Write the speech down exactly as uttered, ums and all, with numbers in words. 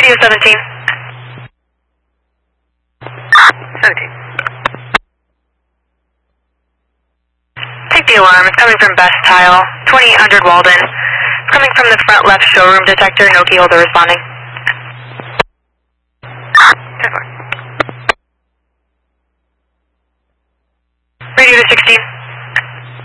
Radio seventeen. seventeen. Take the alarm. It's coming from Best Tile, twenty-eight hundred Walden. It's coming from the front left showroom detector. No key holder responding.